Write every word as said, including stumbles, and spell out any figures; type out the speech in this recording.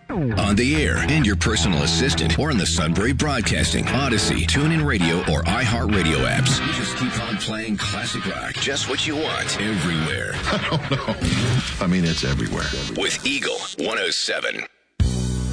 On the air, and your personal assistant, or in the Sunbury Broadcasting, Odyssey, TuneIn Radio, or iHeartRadio apps. You just keep on playing classic rock. Just what you want, everywhere. I don't know. I mean, it's everywhere. With Eagle one oh seven.